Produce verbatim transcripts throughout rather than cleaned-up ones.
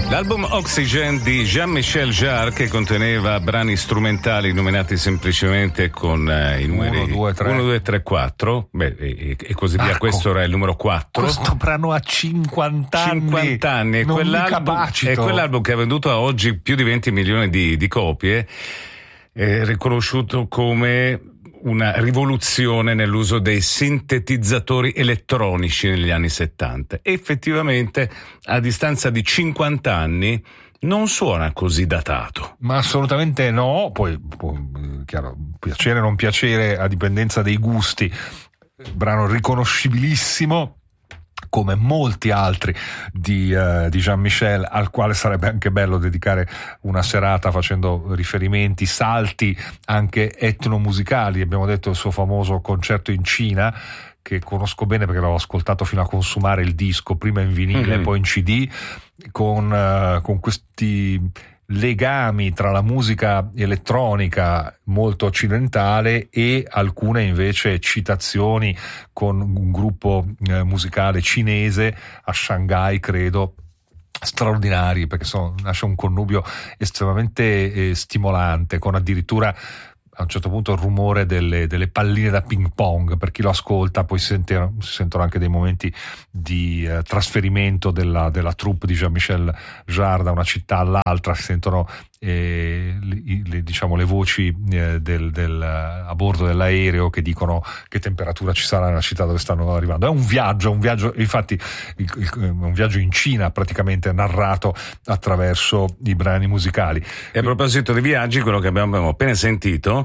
L'album Oxygen di Jean-Michel Jarre, che conteneva brani strumentali nominati semplicemente con eh, i numeri uno, due, tre, quattro, beh, e, e così via. Marco, questo era il numero quattro. Questo brano ha cinquanta anni. cinquanta anni. E non quell'album, e quell'album che ha venduto a oggi più di venti milioni di, di copie, è riconosciuto come una rivoluzione nell'uso dei sintetizzatori elettronici negli anni settanta. Effettivamente, a distanza di cinquanta anni, non suona così datato. Ma assolutamente no. Poi, poi chiaro, piacere o non piacere a dipendenza dei gusti. Brano riconoscibilissimo, come molti altri di, uh, di Jean-Michel, al quale sarebbe anche bello dedicare una serata facendo riferimenti, salti anche etnomusicali. Abbiamo detto il suo famoso concerto in Cina, che conosco bene perché l'avevo ascoltato fino a consumare il disco, prima in vinile, mm-hmm. poi in C D, con, uh, con questi legami tra la musica elettronica molto occidentale e alcune invece citazioni con un gruppo eh, musicale cinese a Shanghai, credo, straordinari, perché sono, nasce un connubio estremamente eh, stimolante, con addirittura a un certo punto il rumore delle, delle palline da ping pong. Per chi lo ascolta poi si, sente, si sentono anche dei momenti di eh, trasferimento della, della troupe di Jean-Michel Jarre da una città all'altra, si sentono eh, le, le, diciamo, le voci eh, del, del, a bordo dell'aereo che dicono che temperatura ci sarà nella città dove stanno arrivando. È un viaggio, un viaggio, infatti il, il, un viaggio in Cina praticamente narrato attraverso i brani musicali. E a proposito di viaggi, quello che abbiamo appena sentito,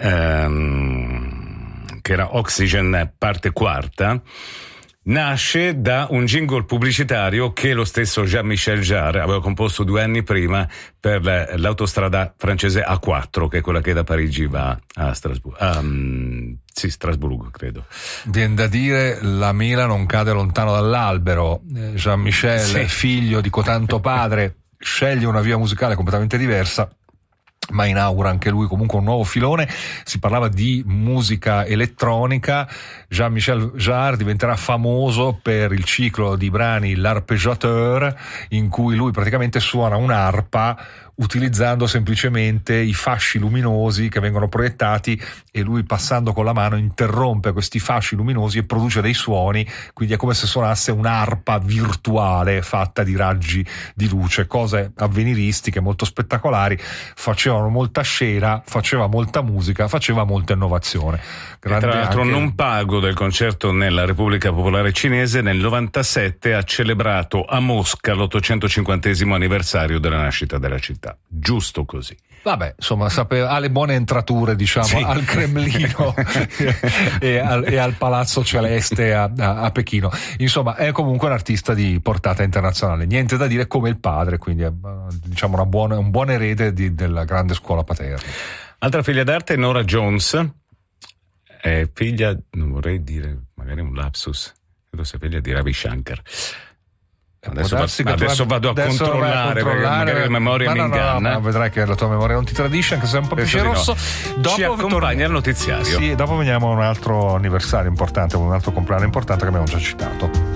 Ehm, che era Oxygen parte quarta, nasce da un jingle pubblicitario che lo stesso Jean-Michel Jarre aveva composto due anni prima per l'autostrada francese A quattro, che è quella che da Parigi va a Strasburgo. Um, sì, Strasburgo, credo. Viene da dire: la mela non cade lontano dall'albero. Jean-Michel, sì. figlio di cotanto padre, sceglie una via musicale completamente diversa, ma inaugura anche lui comunque un nuovo filone. Si parlava di musica elettronica. Jean-Michel Jarre diventerà famoso per il ciclo di brani L'Arpeggiateur, in cui lui praticamente suona un'arpa utilizzando semplicemente i fasci luminosi che vengono proiettati, e lui, passando con la mano, interrompe questi fasci luminosi e produce dei suoni, quindi è come se suonasse un'arpa virtuale fatta di raggi di luce, cose avveniristiche molto spettacolari. Facevano molta scena, faceva molta musica, faceva molta innovazione. Grande. E tra l'altro anche... non pago del concerto nella Repubblica Popolare Cinese, nel novantasette ha celebrato a Mosca l'ottocentocinquantesimo anniversario della nascita della città. Giusto così. Vabbè, insomma, sapeva, ha le buone entrature, diciamo, sì. al Cremlino e, al, e al Palazzo Celeste a, a, a Pechino. Insomma, è comunque un artista di portata internazionale. Niente da dire, come il padre, quindi è, diciamo, una buona, un buon erede di, della grande scuola paterna. Altra figlia d'arte è Norah Jones, è figlia, non vorrei dire, magari un lapsus, credo sia figlia di Ravi Shankar. Adesso, va, adesso vado a adesso controllare, a controllare magari la memoria mi no, inganna. No, no, vedrai che la tua memoria non ti tradisce, anche se è un po' più rosso. No. Dopo ci accompagna il notiziario. Sì, dopo veniamo a un altro anniversario importante, un altro compleanno importante che abbiamo già citato.